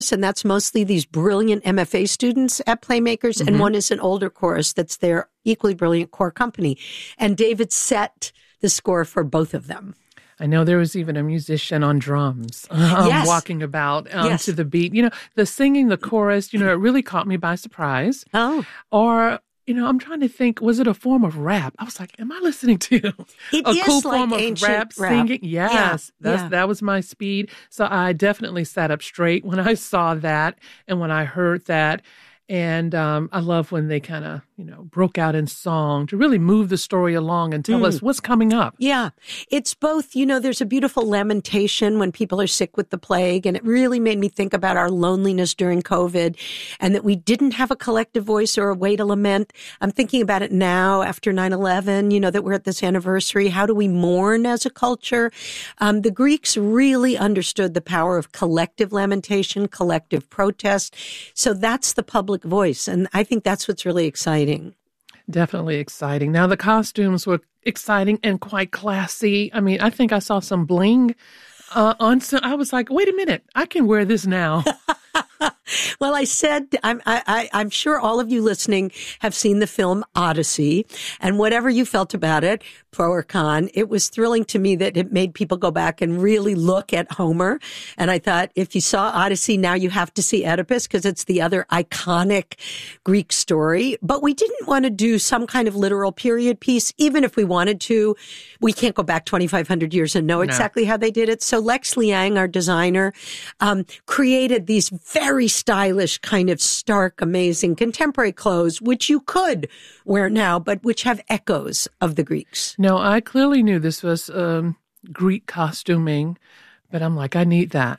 and that's mostly these brilliant MFA students at Playmakers, and one is an older chorus that's their equally brilliant core company. And David set the score for both of them. I know there was even a musician on drums walking about to the beat. You know, the singing, the chorus, you know, it really caught me by surprise. Oh. Or, you know, I'm trying to think, was it a form of rap? I was like, am I listening to a cool form of rap singing? Yes, that was my speed. So I definitely sat up straight when I saw that and when I heard that. And I love when they kind of, you know, broke out in song to really move the story along and tell us what's coming up. Yeah. It's both, you know, there's a beautiful lamentation when people are sick with the plague. And it really made me think about our loneliness during COVID and that we didn't have a collective voice or a way to lament. I'm thinking about it now after 9/11, you know, that we're at this anniversary. How do we mourn as a culture? The Greeks really understood the power of collective lamentation, collective protest. So that's the public voice. And I think that's what's really exciting. Definitely exciting. Now, the costumes were exciting and quite classy. I mean, I think I saw some bling on some. I was like, wait a minute, I can wear this now. Well, I said, I'm sure all of you listening have seen the film Odyssey, and whatever you felt about it, pro or con, it was thrilling to me that it made people go back and really look at Homer. And I thought, if you saw Odyssey, now you have to see Oedipus because it's the other iconic Greek story. But we didn't want to do some kind of literal period piece. Even if we wanted to, we can't go back 2,500 years and know exactly how they did it. So Lex Liang, our designer, created these very stylish, kind of stark, amazing contemporary clothes, which you could wear now, but which have echoes of the Greeks. No, I clearly knew this was Greek costuming, but I'm like, I need that.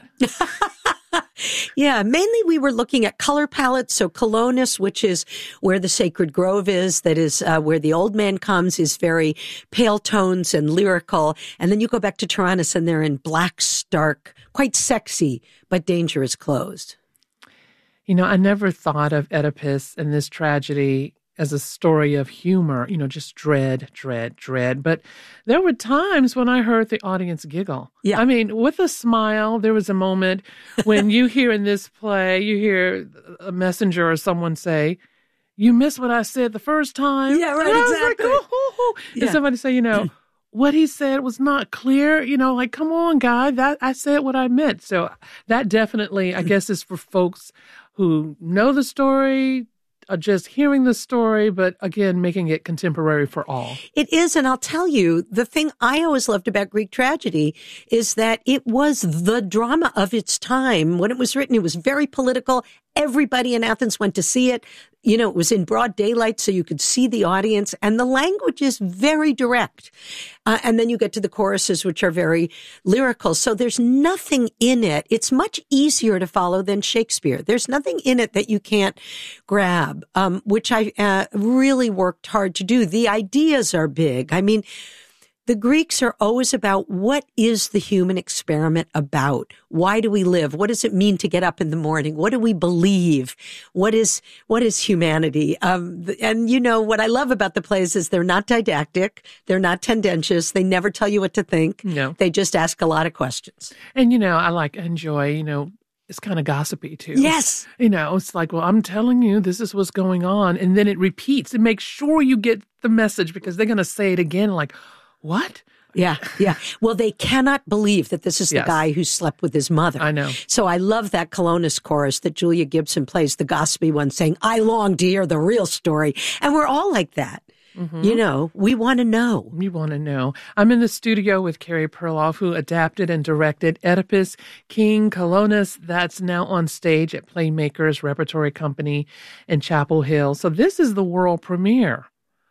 Yeah, mainly we were looking at color palettes. So Colonus, which is where the sacred grove is, that is where the old man comes, is very pale tones and lyrical. And then you go back to Tyrannus and they're in black, stark, quite sexy, but dangerous clothes. You know, I never thought of Oedipus and this tragedy as a story of humor, you know, just dread. But there were times when I heard the audience giggle. Yeah. I mean, with a smile, there was a moment when you hear in this play, you hear a messenger or someone say, you missed what I said the first time. Yeah, right, exactly. Like, oh. And somebody say, you know, what he said was not clear. You know, like, come on, guy, that I said what I meant. So that definitely, I guess, is for folks who know the story, are just hearing the story, but again, making it contemporary for all. It is, and I'll tell you, the thing I always loved about Greek tragedy is that it was the drama of its time. When it was written, it was very political. Everybody in Athens went to see it. You know, it was in broad daylight, so you could see the audience, and the language is very direct. And then you get to the choruses, which are very lyrical. So there's nothing in it. It's much easier to follow than Shakespeare. There's nothing in it that you can't grab, which I really worked hard to do. The ideas are big. I mean, the Greeks are always about what is the human experiment about? Why do we live? What does it mean to get up in the morning? What do we believe? What is humanity? And you know, what I love about the plays is they're not didactic. They're not tendentious. They never tell you what to think. No. They just ask a lot of questions. And, you know, I enjoy, you know, it's kind of gossipy too. Yes. You know, it's like, well, I'm telling you, this is what's going on. And then it repeats. It makes sure you get the message because they're going to say it again like, what? Yeah. Well, they cannot believe that this is the guy who slept with his mother. I know. So I love that Colonus chorus that Julia Gibson plays, the gossipy one, saying, I long to hear the real story. And we're all like that. Mm-hmm. You know, we want to know. We want to know. I'm in the studio with Carey Perloff, who adapted and directed Oedipus, King Colonus. That's now on stage at Playmakers Repertory Company in Chapel Hill. So this is the world premiere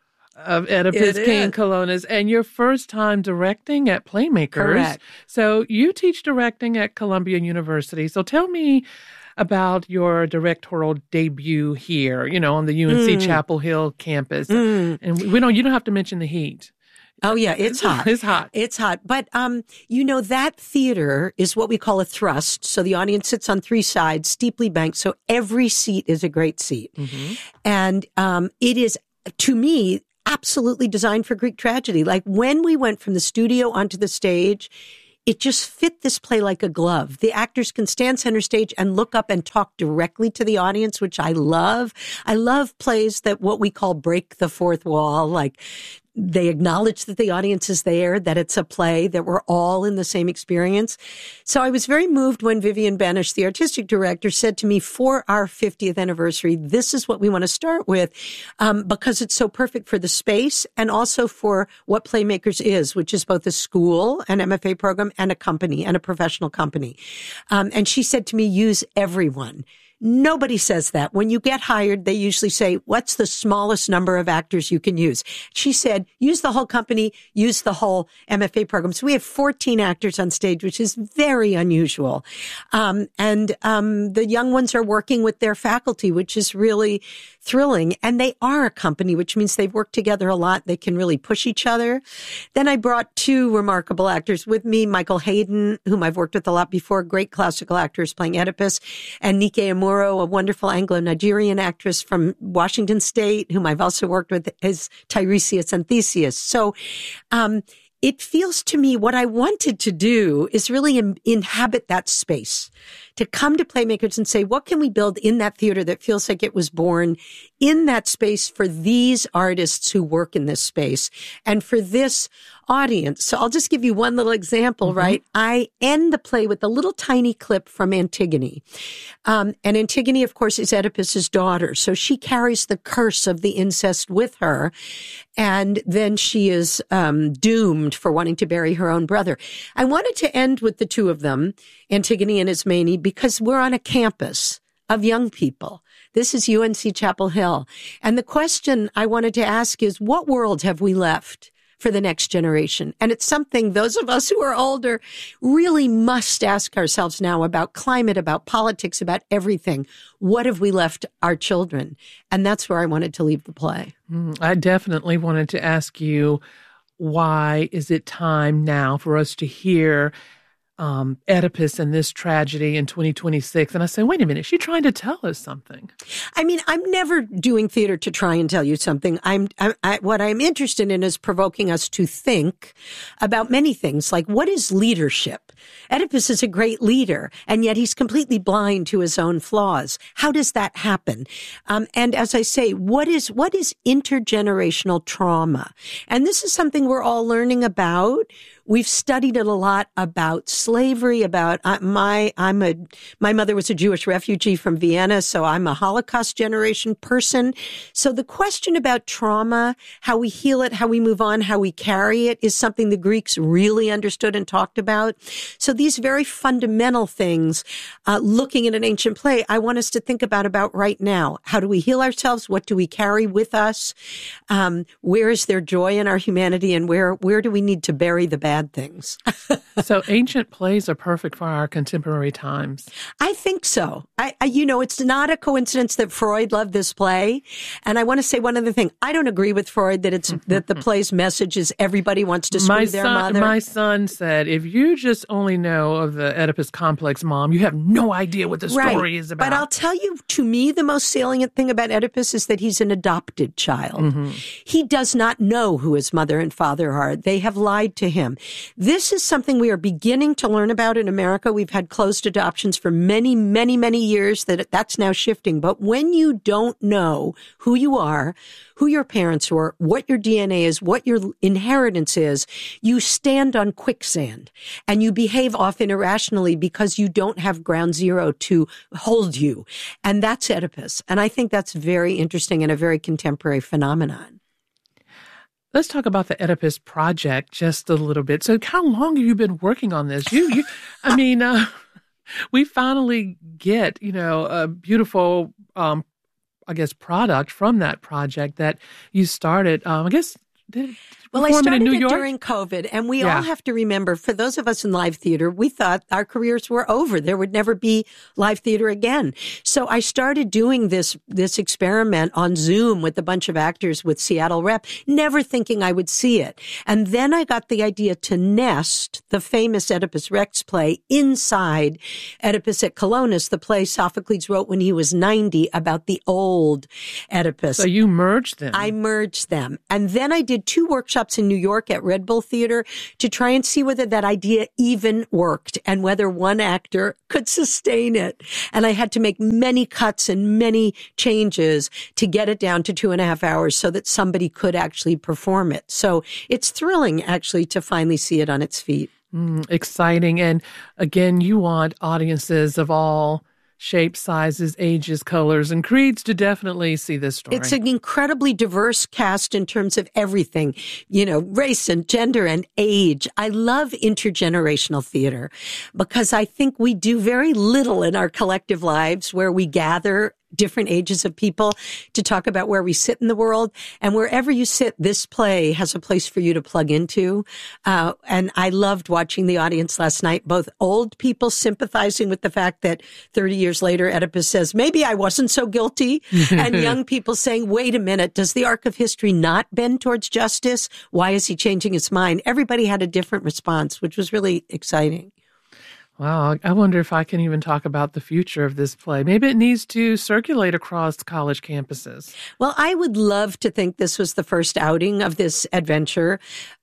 of Oedipus, King Colonus, and your first time directing at Playmakers. Correct. So you teach directing at Columbia University. So tell me about your directorial debut here, you know, on the UNC Chapel Hill campus. And you don't have to mention the heat. Oh, yeah, it's hot. It's hot. It's hot. But, you know, that theater is what we call a thrust. So the audience sits on three sides, steeply banked. So every seat is a great seat. Mm-hmm. And it is, to me, absolutely designed for Greek tragedy. Like when we went from the studio onto the stage, it just fit this play like a glove. The actors can stand center stage and look up and talk directly to the audience, which I love. I love plays that what we call break the fourth wall, like they acknowledge that the audience is there, that it's a play, that we're all in the same experience. So I was very moved when Vivian Banish, the artistic director, said to me, for our 50th anniversary, this is what we want to start with, because it's so perfect for the space and also for what Playmakers is, which is both a school, an MFA program, and a company, and a professional company. And she said to me, use everyone. Nobody says that. When you get hired, they usually say, what's the smallest number of actors you can use? She said, use the whole company, use the whole MFA program. So we have 14 actors on stage, which is very unusual. The young ones are working with their faculty, which is really thrilling. And they are a company, which means they've worked together a lot. They can really push each other. Then I brought two remarkable actors with me, Michael Hayden, whom I've worked with a lot before, great classical actors playing Oedipus, and Nike Amuro, a wonderful Anglo-Nigerian actress from Washington State, whom I've also worked with as Tiresias and Theseus. So, it feels to me what I wanted to do is really inhabit that space, to come to Playmakers and say, what can we build in that theater that feels like it was born in that space for these artists who work in this space and for this audience? So I'll just give you one little example, right? I end the play with a little tiny clip from Antigone. And Antigone, of course, is Oedipus's daughter. So she carries the curse of the incest with her. And then she is doomed for wanting to bury her own brother. I wanted to end with the two of them, Antigone and Ismene, because we're on a campus of young people. This is UNC Chapel Hill. And the question I wanted to ask is, what world have we left for the next generation? And it's something those of us who are older really must ask ourselves now about climate, about politics, about everything. What have we left our children? And that's where I wanted to leave the play. I definitely wanted to ask you, why is it time now for us to hear Oedipus and this tragedy in 2026? And I say, wait a minute, is she trying to tell us something? I mean, I'm never doing theater to try and tell you something. What I'm interested in is provoking us to think about many things, like what is leadership? Oedipus is a great leader, and yet he's completely blind to his own flaws. How does that happen? And as I say, what is intergenerational trauma? And this is something we're all learning about. We've studied it a lot about slavery, about my mother was a Jewish refugee from Vienna, so I'm a Holocaust generation person. So the question about trauma, how we heal it, how we move on, how we carry it is something the Greeks really understood and talked about. So these very fundamental things, looking at an ancient play, I want us to think about right now. How do we heal ourselves? What do we carry with us? Where is there joy in our humanity, and where do we need to bury the bad things? So ancient plays are perfect for our contemporary times. I think so. It's not a coincidence that Freud loved this play. And I want to say one other thing. I don't agree with Freud that the play's message is everybody wants to screw their mother. My son said, if you just only know of the Oedipus complex, Mom, you have no idea what the story is about. But I'll tell you, to me, the most salient thing about Oedipus is that he's an adopted child. He does not know who his mother and father are. They have lied to him. This is something we are beginning to learn about in America. We've had closed adoptions for many, many, many years. That's now shifting. But when you don't know who you are, who your parents were, what your DNA is, what your inheritance is, you stand on quicksand and you behave often irrationally because you don't have ground zero to hold you. And that's Oedipus. And I think that's very interesting and a very contemporary phenomenon. Let's talk about the Oedipus project just a little bit. So how long have you been working on this? We finally get, a beautiful, product from that project that you started, Well, I started it during COVID, and we all have to remember, for those of us in live theater, we thought our careers were over. There would never be live theater again. So I started doing this experiment on Zoom with a bunch of actors with Seattle Rep, never thinking I would see it. And then I got the idea to nest the famous Oedipus Rex play inside Oedipus at Colonus, the play Sophocles wrote when he was 90 about the old Oedipus. So you merged them. I merged them. And then I did 2 workshops workshops in New York at Red Bull Theater to try and see whether that idea even worked and whether one actor could sustain it. And I had to make many cuts and many changes to get it down to 2.5 hours so that somebody could actually perform it. So it's thrilling, actually, to finally see it on its feet. Exciting. And again, you want audiences of all shapes, sizes, ages, colors, and creeds to definitely see this story. It's an incredibly diverse cast in terms of everything, race and gender and age. I love intergenerational theater because I think we do very little in our collective lives where we gather different ages of people to talk about where we sit in the world. And wherever you sit, this play has a place for you to plug into. And I loved watching the audience last night, both old people sympathizing with the fact that 30 years later, Oedipus says, maybe I wasn't so guilty. And young people saying, wait a minute, does the arc of history not bend towards justice? Why is he changing his mind? Everybody had a different response, which was really exciting. Wow, I wonder if I can even talk about the future of this play. Maybe it needs to circulate across college campuses. Well, I would love to think this was the first outing of this adventure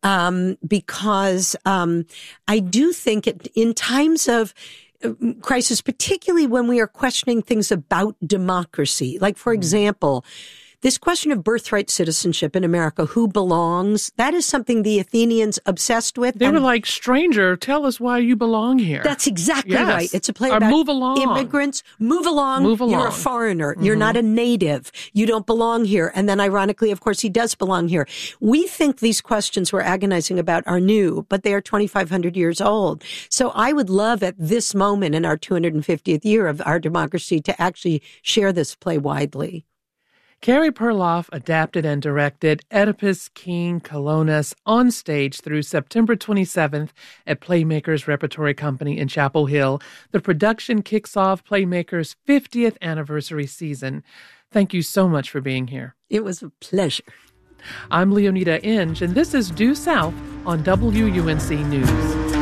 because I do think in times of crisis, particularly when we are questioning things about democracy, like, for example, this question of birthright citizenship in America, who belongs, that is something the Athenians obsessed with. They were like, stranger, tell us why you belong here. That's exactly right. It's a play about move along. Immigrants. Move along. You're a foreigner. You're not a native. You don't belong here. And then ironically, of course, he does belong here. We think these questions we're agonizing about are new, but they are 2,500 years old. So I would love at this moment in our 250th year of our democracy to actually share this play widely. Carey Perloff adapted and directed Oedipus King Colonus on stage through September 27th at Playmakers Repertory Company in Chapel Hill. The production kicks off Playmakers' 50th anniversary season. Thank you so much for being here. It was a pleasure. I'm Leonida Inge, and this is Due South on WUNC News.